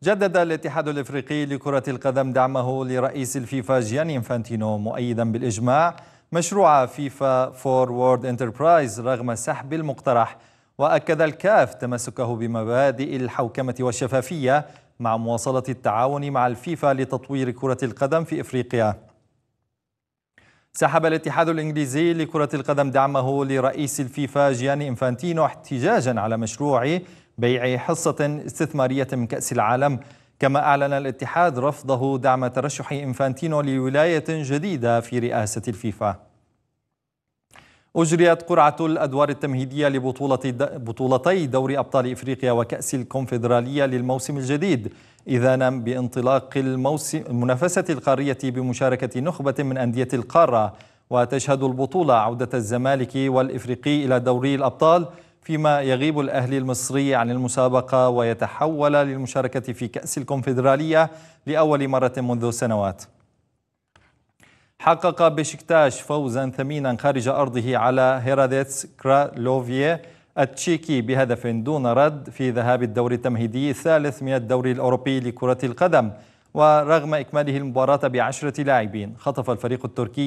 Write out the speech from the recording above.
جدد الاتحاد الإفريقي لكرة القدم دعمه لرئيس الفيفا جياني إنفانتينو، مؤيدا بالإجماع مشروع فيفا فورورد انتربرايز رغم سحب المقترح. وأكد الكاف تمسكه بمبادئ الحوكمة والشفافية مع مواصلة التعاون مع الفيفا لتطوير كرة القدم في إفريقيا. سحب الاتحاد الإنجليزي لكرة القدم دعمه لرئيس الفيفا جياني إنفانتينو احتجاجا على مشروع بيع حصة استثمارية من كأس العالم. كما أعلن الاتحاد رفضه دعم ترشح إنفانتينو لولاية جديدة في رئاسة الفيفا. أجريت قرعة الأدوار التمهيدية لبطولتي دوري أبطال إفريقيا وكأس الكونفدرالية للموسم الجديد، إذانا بانطلاق المنافسة القارية بمشاركة نخبة من أندية القارة. وتشهد البطولة عودة الزمالك والإفريقي إلى دوري الأبطال، فيما يغيب الأهلي المصري عن المسابقة ويتحول للمشاركة في كأس الكونفدرالية لأول مرة منذ سنوات. حقق بشكتاش فوزا ثمينا خارج أرضه على هيراديتس كرالوفيه التشيكي بهدف دون رد في ذهاب الدور التمهيدي الثالث من الدوري الأوروبي لكرة القدم. ورغم إكماله المباراة ب10 لاعبين، خطف الفريق التركي